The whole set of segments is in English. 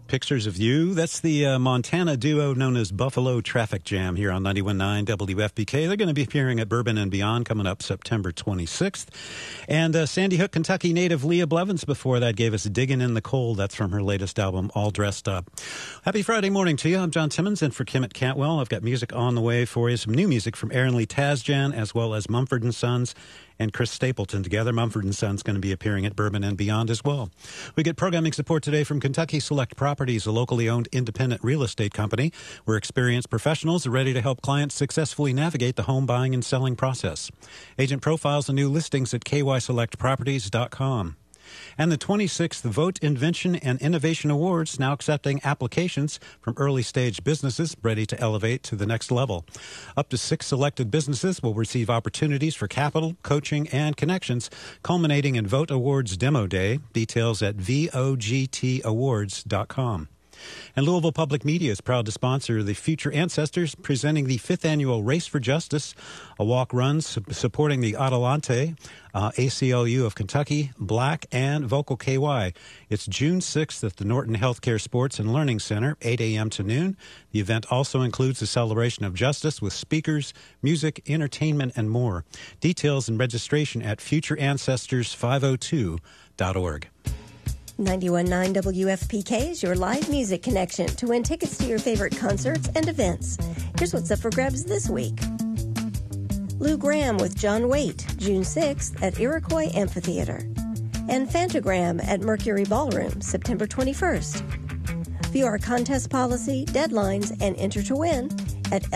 Pictures of You. That's the Montana duo known as Buffalo Traffic Jam here on 91.9 WFPK. They're going to be appearing at Bourbon and Beyond coming up September 26th. And Sandy Hook, Kentucky native Leah Blevins before that gave us Diggin' in the Cold. That's from her latest album, All Dressed Up. Happy Friday morning to you. I'm John Timmons in for Kim at Cantwell. I've got music on the way for you. Some new music from Aaron Lee Tasjan as well as Mumford & Sons and Chris Stapleton together. Mumford & Sons going to be appearing at Bourbon and Beyond as well. We get programming support today from Kentucky Select Properties, a locally owned independent real estate company where experienced professionals are ready to help clients successfully navigate the home buying and selling process. Agent profiles and new listings at kyselectproperties.com. And the 26th Vote Invention and Innovation Awards now accepting applications from early-stage businesses ready to elevate to the next level. Up to 6 selected businesses will receive opportunities for capital, coaching, and connections, culminating in Vote Awards Demo Day. Details at vogtawards.com. And Louisville Public Media is proud to sponsor the Future Ancestors, presenting the 5th Annual Race for Justice, a walk run supporting the Adelante, ACLU of Kentucky, Black, and Vocal KY. It's June 6th at the Norton Healthcare Sports and Learning Center, 8 a.m. to noon. The event also includes a celebration of justice with speakers, music, entertainment, and more. Details and registration at futureancestors502.org. 91.9 WFPK is your live music connection to win tickets to your favorite concerts and events. Here's what's up for grabs this week. Lou Gramm with John Waite, June 6th at Iroquois Amphitheater. And Fantagram at Mercury Ballroom, September 21st. View our contest policy, deadlines, and enter to win at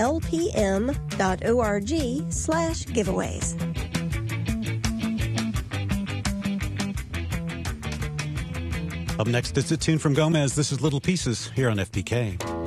lpm.org/giveaways. Up next, it's a tune from Gomez. This is Little Pieces here on FPK.